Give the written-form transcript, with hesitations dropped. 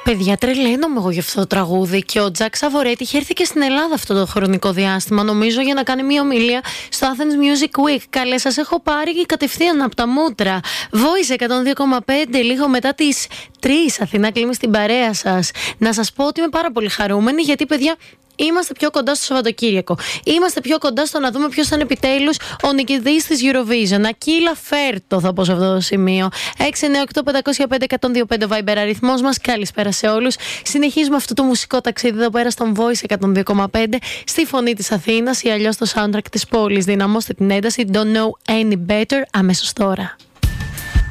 Παιδιά, τρελαίνομαι εγώ για αυτό το τραγούδι. Και ο Τζακ Σαβορέτη είχε έρθει και στην Ελλάδα αυτό το χρονικό διάστημα, νομίζω, για να κάνει μια ομιλία στο Athens Music Week. Καλέ, σας έχω πάρει και κατευθείαν από τα μούτρα. Voice 102,5, λίγο μετά τις 3. Αθηνά Κλίμη στην παρέα σας. Να σας πω ότι είμαι πάρα πολύ χαρούμενη, γιατί, παιδιά, είμαστε πιο κοντά στο Σαββατοκύριακο. Είμαστε πιο κοντά στο να δούμε ποιος θα είναι επιτέλους ο νικητής της Eurovision. Ακίλα Φέρτο, θα πω σε αυτό το σημείο. 698-505-102,5 Viber αριθμός μας. Καλησπέρα σε όλους. Συνεχίζουμε αυτό το μουσικό ταξίδι εδώ πέρα στον Voice 102,5, στη φωνή της Αθήνας ή αλλιώς το soundtrack της πόλης. Δυναμώστε την ένταση. Don't know any better. Αμέσως τώρα.